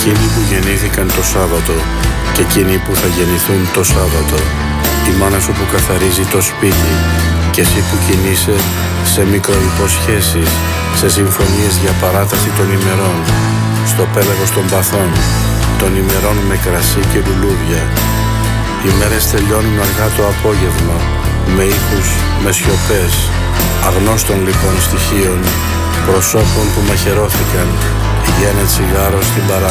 Εκείνοι που γεννήθηκαν το Σάββατο και εκείνοι που θα γεννηθούν το Σάββατο, η μάνα σου που καθαρίζει το σπίτι και εσύ που κινείσαι σε μικροϋποσχέσεις, σε συμφωνίες για παράταση των ημερών, στο πέλαγος των παθών, των ημερών με κρασί και λουλούδια. Οι μέρες τελειώνουν αργά το απόγευμα, με ήχους, με σιωπές, αγνώστων λοιπόν στοιχείων, προσώπων που μαχαιρώθηκαν για ένα τσιγάρο στην παράλια.